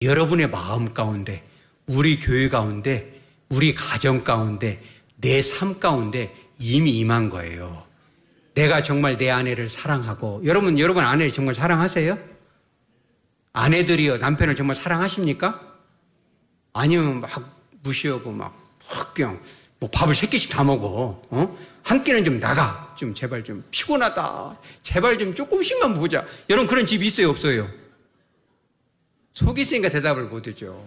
여러분의 마음 가운데, 우리 교회 가운데, 우리 가정 가운데, 내 삶 가운데 이미 임한 거예요. 내가 정말 내 아내를 사랑하고, 여러분 아내를 정말 사랑하세요? 아내들이요, 남편을 정말 사랑하십니까? 아니면 막 무시하고 그냥 밥을 3끼씩 다 먹어. 한 끼는 좀 나가. 좀 제발 좀 피곤하다. 제발 좀 조금씩만 보자. 여러분 그런 집 있어요, 없어요? 속이 있으니까 대답을 못하죠.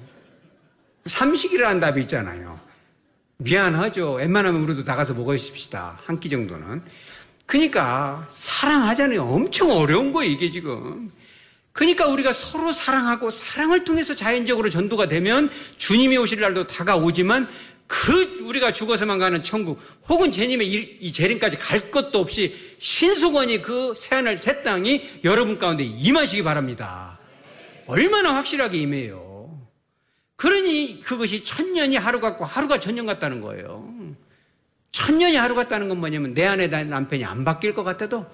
삼식이라는 답이 있잖아요. 미안하죠. 웬만하면 우리도 나가서 먹으십시다. 한 끼 정도는. 그러니까 사랑하자니 엄청 어려운 거예요, 이게 지금. 그러니까 우리가 서로 사랑하고 사랑을 통해서 자연적으로 전도가 되면 주님이 오실 날도 다가오지만 우리가 죽어서만 가는 천국 혹은 주님의 이 재림까지 갈 것도 없이 신속원이 그 새하늘 새 땅이 여러분 가운데 임하시기 바랍니다. 얼마나 확실하게 임해요. 그러니 그것이 천년이 하루 같고 하루가 천년 같다는 거예요. 천년이 하루 같다는 건 뭐냐면 내 아내 남편이 안 바뀔 것 같아도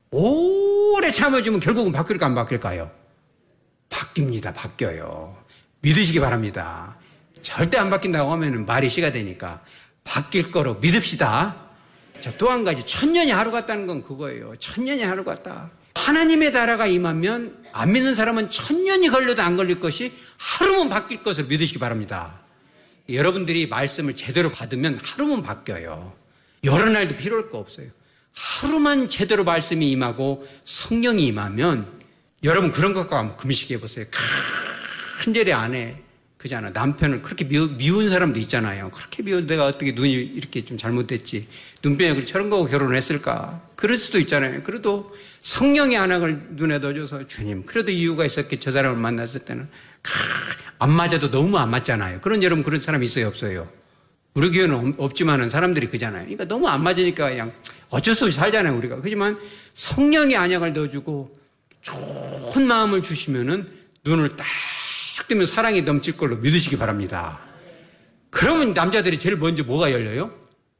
오래 참아주면 결국은 바뀔까 안 바뀔까요? 바뀝니다. 바뀌어요. 믿으시기 바랍니다. 절대 안 바뀐다고 하면 말이 씨가 되니까 바뀔 거로 믿읍시다. 자, 또 한 가지 천년이 하루 같다는 건 그거예요. 천년이 하루 같다. 하나님의 나라가 임하면 안 믿는 사람은 천년이 걸려도 안 걸릴 것이 하루만 바뀔 것을 믿으시기 바랍니다. 여러분들이 말씀을 제대로 받으면 하루만 바뀌어요. 여러 날도 필요할 거 없어요. 하루만 제대로 말씀이 임하고 성령이 임하면 여러분 그런 것과 한번 금식해 보세요. 간절히 아내 그잖아. 남편을 그렇게 미운 사람도 있잖아요. 그렇게 미워서 내가 어떻게 눈이 이렇게 좀 잘못됐지. 눈병이 저런 거하고 결혼을 했을까. 그럴 수도 있잖아요. 그래도 성령의 안악을 눈에 넣어줘서 주님 그래도 이유가 있었겠지. 저 사람을 만났을 때는 안 맞아도 너무 안 맞잖아요. 여러분 그런 사람 있어요, 없어요? 우리 교회는 없지만은 사람들이 그잖아요. 그러니까 너무 안 맞으니까 그냥 어쩔 수 없이 살잖아요, 우리가. 그렇지만 성령의 안약을 넣어주고 좋은 마음을 주시면은 눈을 딱 뜨면 사랑이 넘칠 걸로 믿으시기 바랍니다. 그러면 남자들이 제일 먼저 뭐가 열려요?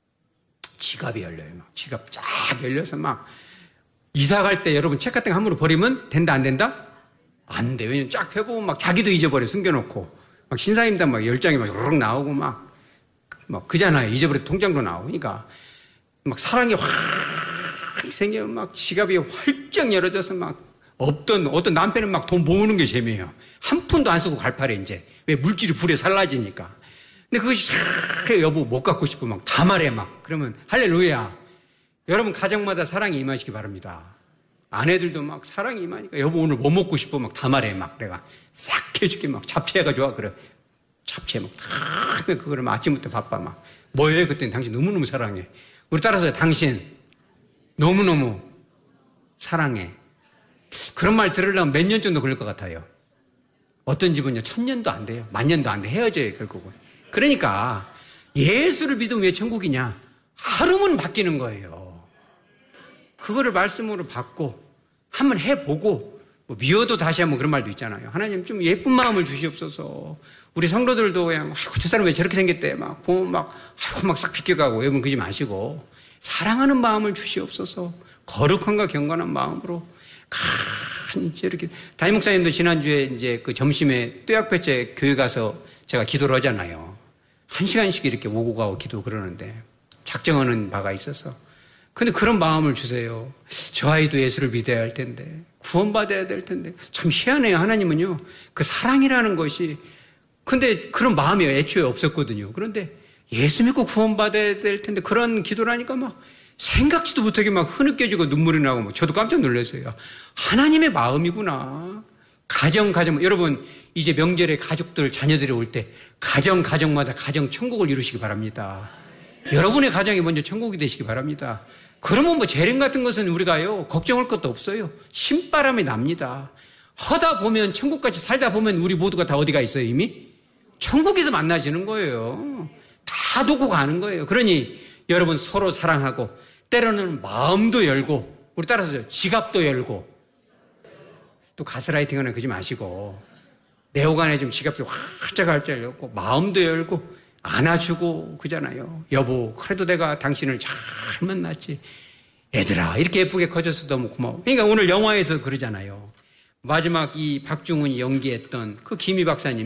지갑이 열려요. 지갑 쫙 열려서 이사 갈 때 여러분 책 같은 거 함부로 버리면 된다, 안 된다? 안 돼. 왜냐면 쫙 펴보면 자기도 잊어버려, 숨겨놓고. 신사임당 10장이 요렇게 나오고 그잖아요. 잊어버려 통장도 나오고. 그러니까 사랑이 확 생기면 지갑이 활짝 열어져서 어떤 남편은 돈 모으는 게 재미예요. 한 푼도 안 쓰고 갈팔해, 이제. 왜? 물질이 불에 살라지니까. 근데 그것이 여보 못 갖고 싶어 다 말해 그러면 할렐루야. 여러분 가정마다 사랑이 임하시기 바랍니다. 아내들도 사랑이 임하니까 여보 오늘 뭐 먹고 싶어 다 말해 내가 싹 해줄게 잡채가 좋아 그래. 잡채 다 그거를 아침부터 바빠 뭐예요? 그때는 당신 너무너무 사랑해. 우리 따라서 당신 너무너무 사랑해. 그런 말 들으려면 몇 년 정도 걸릴 것 같아요? 어떤 집은요 1000년도 안 돼요. 10,000년도 안 돼. 헤어져요 결국은. 그러니까 예수를 믿으면 왜 천국이냐? 하루면 바뀌는 거예요. 그거를 말씀으로 받고 한번 해보고 미워도 다시 한번 그런 말도 있잖아요. 하나님 좀 예쁜 마음을 주시옵소서. 우리 성도들도 그냥 아이고 저 사람 왜 저렇게 생겼대 보면 아이고 싹 비껴가고 여러분 그러지 마시고 사랑하는 마음을 주시옵소서. 거룩함과 경건한 마음으로 간절히 이렇게. 담임 목사님도 지난주에 이제 그 점심에 떼약볕에 교회 가서 제가 기도를 하잖아요. 1시간씩 이렇게 오고 가고 기도 그러는데 작정하는 바가 있어서. 근데 그런 마음을 주세요. 저 아이도 예수를 믿어야 할 텐데 구원받아야 될 텐데. 참 희한해요. 하나님은요 그 사랑이라는 것이. 근데 그런 마음이 애초에 없었거든요. 그런데 예수 믿고 구원받아야 될 텐데 그런 기도를 하니까 생각지도 못하게 흐느껴지고 눈물이 나고 저도 깜짝 놀랐어요. 하나님의 마음이구나. 가정 여러분 이제 명절에 가족들 자녀들이 올 때 가정마다 가정 천국을 이루시기 바랍니다. 여러분의 가정이 먼저 천국이 되시기 바랍니다. 그러면 재림 같은 것은 우리가요 걱정할 것도 없어요. 신바람이 납니다. 하다 보면 천국같이 살다 보면 우리 모두가 다 어디가 있어요? 이미 천국에서 만나지는 거예요. 다 놓고 가는 거예요. 그러니 여러분 서로 사랑하고 때로는 마음도 열고 우리 따라서 지갑도 열고 또 가스라이팅하는 그러지 마시고 내 오간에 좀 지갑도 활짝 열고 마음도 열고 안아주고 그잖아요. 여보 그래도 내가 당신을 잘 만났지. 얘들아 이렇게 예쁘게 커져서 너무 고마워. 그러니까 오늘 영화에서 그러잖아요. 마지막 이 박중훈이 연기했던 그 김희 박사님